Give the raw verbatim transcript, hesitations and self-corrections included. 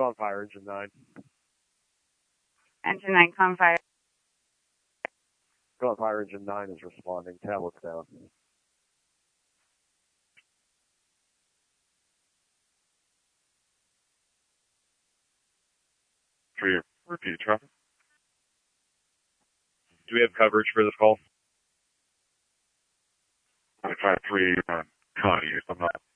Go on fire, engine nine. Engine nine, come fire. Go on fire, engine nine is responding. Tablets down. Three, repeat traffic. Do we have coverage for this call? five three, uh, Connie, if I'm not